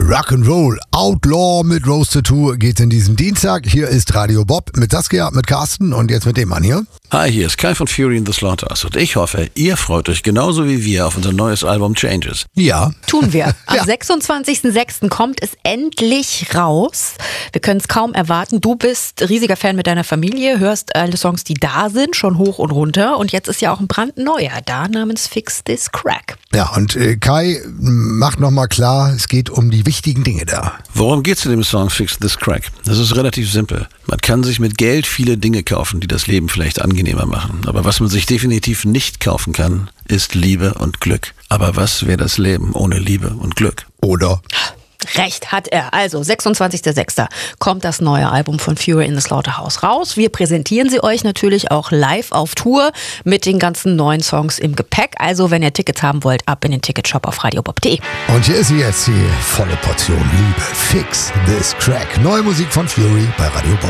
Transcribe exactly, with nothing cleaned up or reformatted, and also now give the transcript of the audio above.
Rock'n'Roll Outlaw mit Rose Tattoo geht's in diesem Dienstag. Hier ist Radio Bob mit Saskia, mit Carsten und jetzt mit dem Mann hier. Hi, hier ist Kai von Fury in the Slaughterhouse und ich hoffe, ihr freut euch genauso wie wir auf unser neues Album Changes. Ja. Tun wir. Am Ja. sechsundzwanzigsten sechsten kommt es endlich raus. Wir können es kaum erwarten. Du bist riesiger Fan mit deiner Familie, hörst alle Songs, die da sind, schon hoch und runter. Und jetzt ist ja auch ein brandneuer da namens Fix This Crack. Ja, und äh, Kai macht nochmal klar, es geht um die wichtigen Dinge da. Worum geht's in dem Song Fix This Crack? Das ist relativ simpel. Man kann sich mit Geld viele Dinge kaufen, die das Leben vielleicht angenehmer machen. Aber was man sich definitiv nicht kaufen kann, ist Liebe und Glück. Aber was wäre das Leben ohne Liebe und Glück? Oder? Recht hat er. Also, sechsundzwanzigsten sechsten kommt das neue Album von Fury in the Slaughterhouse raus. Wir präsentieren sie euch natürlich auch live auf Tour mit den ganzen neuen Songs im Gepäck. Also, wenn ihr Tickets haben wollt, ab in den Ticketshop auf radiobob punkt de. Und hier ist sie jetzt, die volle Portion Liebe. Fix This Crack. Neue Musik von Fury bei Radio Bob.